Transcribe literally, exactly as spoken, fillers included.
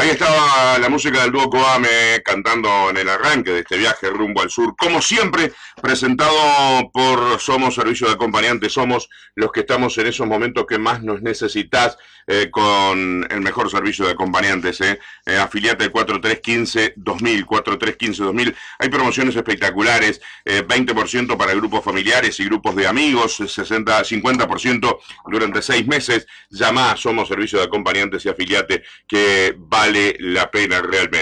Ahí estaba la música del dúo Coame cantando en el arranque de este viaje rumbo al sur. Como siempre, presentado por Somos Servicio de Acompañantes. Somos los que estamos en esos momentos que más nos necesitas eh, con el mejor servicio de acompañantes. Eh. Eh, afiliate al cuatro tres uno cinco dos mil, cuatro tres uno cinco dos mil. Hay promociones espectaculares, eh, veinte por ciento para grupos familiares y grupos de amigos, sesenta, cincuenta por ciento durante seis meses. Llama a Somos Servicio de Acompañantes y afiliate, que vale la pena realmente.